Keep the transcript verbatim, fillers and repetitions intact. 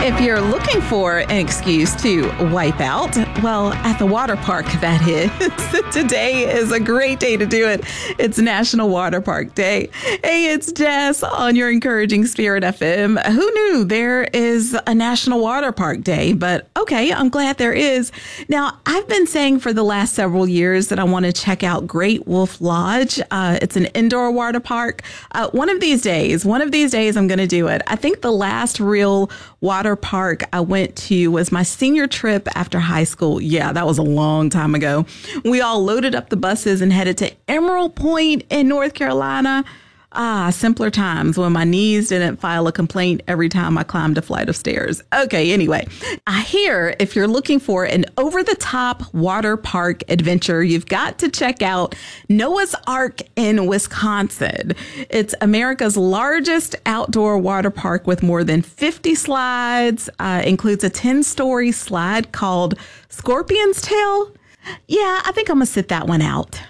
If you're looking for an excuse to wipe out, well, at the water park, that is. Today is a great day to do it. It's National Water Park Day. Hey, it's Jess on your Encouraging Spirit F M. Who knew there is a National Water Park Day? But okay, I'm glad there is. Now, I've been saying for the last several years that I want to check out Great Wolf Lodge. Uh, it's an indoor water park. Uh, one of these days, one of these days, I'm going to do it. I think the last real water park I went to was my senior trip after high school. Yeah, that was a long time ago. We all loaded up the buses and headed to Emerald Point in North Carolina. Ah, simpler times when my knees didn't file a complaint every time I climbed a flight of stairs. Okay, anyway, I hear if you're looking for an over-the-top water park adventure, you've got to check out Noah's Ark in Wisconsin. It's America's largest outdoor water park with more than fifty slides, uh, includes a ten-story slide called Scorpion's Tail. Yeah, I think I'm going to sit that one out.